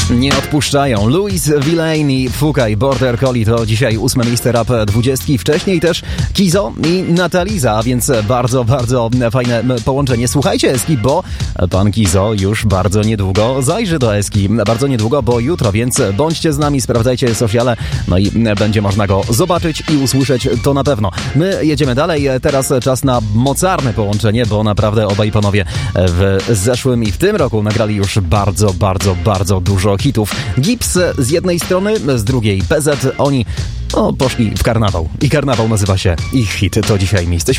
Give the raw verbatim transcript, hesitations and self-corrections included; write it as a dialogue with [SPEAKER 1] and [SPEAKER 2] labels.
[SPEAKER 1] Nie odpuszczają. Louis Villain i Fukaj Border Collie to dzisiaj ósme miejsce rap dwudziestki. Wcześniej też Kizo i Nataliza, a więc bardzo, bardzo fajne połączenie. Słuchajcie Eski, bo pan Kizo już bardzo niedługo zajrzy do Eski. Bardzo niedługo, bo jutro, więc bądźcie z nami, sprawdzajcie sociale, no i będzie można go zobaczyć i usłyszeć, to na pewno. My jedziemy dalej. Teraz czas na mocarne połączenie, bo naprawdę obaj panowie w zeszłym i w tym roku nagrali już bardzo, bardzo, bardzo dużo hitów. Gips z jednej strony, z drugiej P Z. Oni o, poszli w karnawał. I karnawał nazywa się ich hit. To dzisiaj miejsce